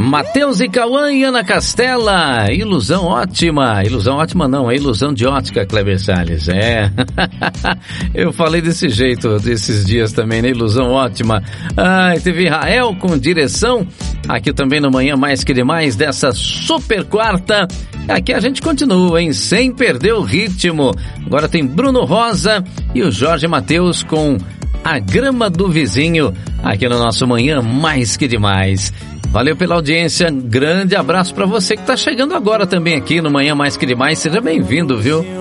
Matheus e Cauã e Ana Castela, ilusão ótima não, é ilusão de ótica, Kleber Salles, eu falei desse jeito desses dias também, né, ilusão ótima. Teve Rael com direção, aqui também no Manhã Mais Que Demais dessa super quarta, aqui a gente continua, hein, sem perder o ritmo. Agora tem Bruno Rosa e o Jorge Matheus com A Grama do Vizinho, aqui no nosso Manhã Mais Que Demais. Valeu pela audiência, grande abraço para você que tá chegando agora também aqui no Manhã Mais Que Demais, seja bem-vindo, viu?